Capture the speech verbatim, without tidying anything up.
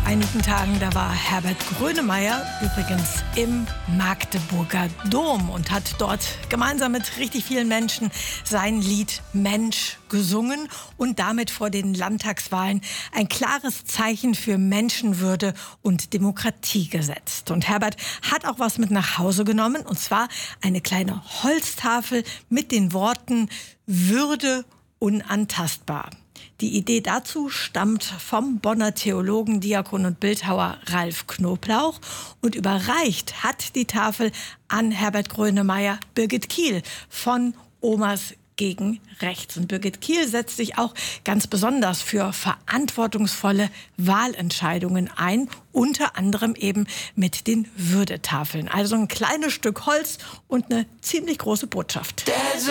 einigen Tagen, da war Herbert Grönemeyer übrigens im Magdeburger Dom und hat dort gemeinsam mit richtig vielen Menschen sein Lied Mensch gesungen und damit vor den Landtagswahlen ein klares Zeichen für Menschenwürde und Demokratie gesetzt. Und Herbert hat auch was mit nach Hause genommen, und zwar eine kleine Holztafel mit den Worten Würde unantastbar. Die Idee dazu stammt vom Bonner Theologen, Diakon und Bildhauer Ralf Knoblauch, und überreicht hat die Tafel an Herbert Grönemeyer Birgit Kiel von Omas gegen Rechts. Und Birgit Kiel setzt sich auch ganz besonders für verantwortungsvolle Wahlentscheidungen ein, unter anderem eben mit den Würdetafeln. Also ein kleines Stück Holz und eine ziemlich große Botschaft.